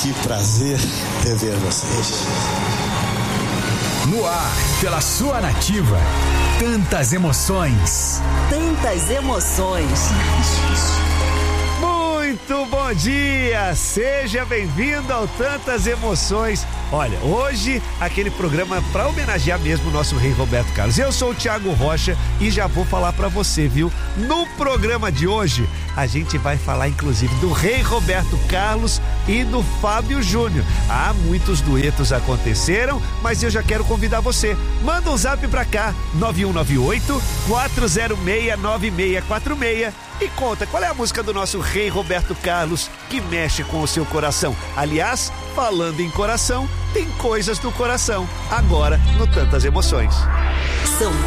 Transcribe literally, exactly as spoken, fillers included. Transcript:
Que prazer rever vocês. No ar, pela sua Nativa. Tantas emoções. Tantas emoções. Muito bom dia! Seja bem-vindo ao Tantas Emoções. Olha, hoje aquele programa para homenagear mesmo o nosso rei Roberto Carlos. Eu sou o Thiago Rocha e já vou falar para você, viu? No programa de hoje, a gente vai falar inclusive do rei Roberto Carlos e do Fábio Júnior. Ah, muitos duetos aconteceram, mas eu já quero convidar você. Manda um zap pra cá, nove um nove oito, quatro zero seis, nove seis quatro seis e conta qual é a música do nosso rei Roberto Carlos que mexe com o seu coração. Aliás, falando em coração, tem coisas do coração. Agora, no Tantas Emoções. São